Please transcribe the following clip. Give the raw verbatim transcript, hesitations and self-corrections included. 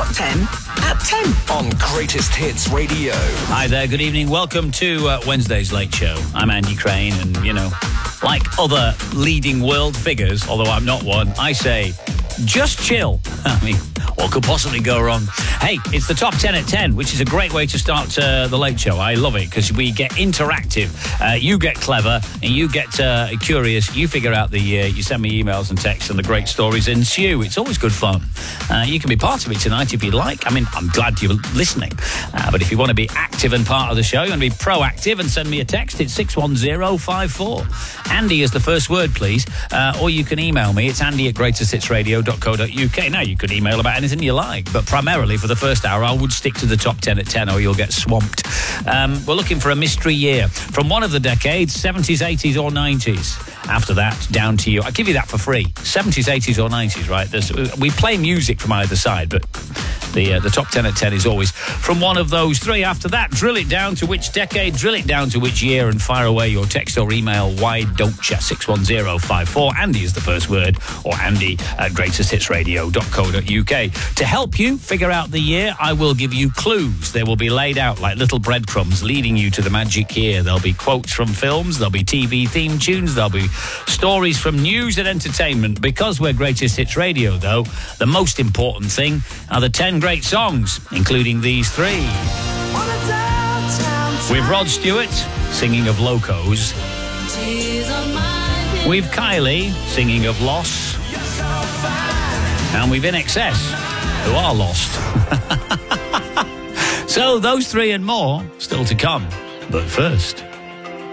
ten at ten on Greatest Hits Radio. Hi there, good evening. Welcome to uh, Wednesday's Late Show. I'm Andy Crane, and, you know, like other leading world figures, although I'm not one, I say, just chill. I mean, what could possibly go wrong? Hey, it's the Top ten at ten, which is a great way to start uh, the Late Show. I love it because we get interactive. Uh, you get clever and you get uh, curious. You figure out the year. You send me emails and texts and the great stories ensue. It's always good fun. Uh, you can be part of it tonight if you like. I mean, I'm glad you're listening. Uh, but if you want to be active and part of the show, you want to be proactive and send me a text, it's six one zero five four. Andy is the first word, please. Uh, or you can email me. It's andy at greatest hits radio dot co dot uk. Now, you could email about anything you like, but primarily for the first hour, I would stick to the top ten at ten or you'll get swamped. Um, we're looking for a mystery year from one of the decades, seventies, eighties or nineties. After that, down to you. I'll give you that for free. seventies, eighties or nineties, right? There's, we play music from either side, but the uh, the top ten at ten is always from one of those three. After that, drill it down to which decade, drill it down to which year, and fire away your text or email. Why don't you? six one zero five four. Andy is the first word, or Andy at greatest hits radio dot co dot uk. To help you figure out the year, I will give you clues. They will be laid out like little breadcrumbs leading you to the magic year. There'll be quotes from films, there'll be T V theme tunes, there'll be stories from news and entertainment. Because we're Greatest Hits Radio, though, the most important thing are the ten great songs, including these three. We've Rod Stewart singing of Locos. We've Kylie singing of Loss. And we've In Excess, who are lost. So those three and more still to come. But first...